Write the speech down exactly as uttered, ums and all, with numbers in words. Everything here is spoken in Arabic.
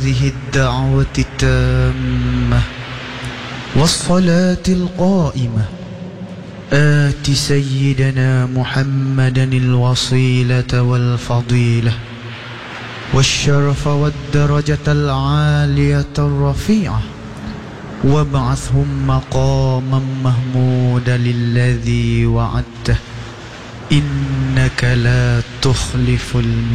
هذه الدعوة التامة والصلاة القائمة آت سيدنا محمدا الوصيلة والفضيلة والشرف والدرجة العالية الرفيعة وابعثهم مقاما محمودا الذي وعدته إنك لا تخلف الميعاد.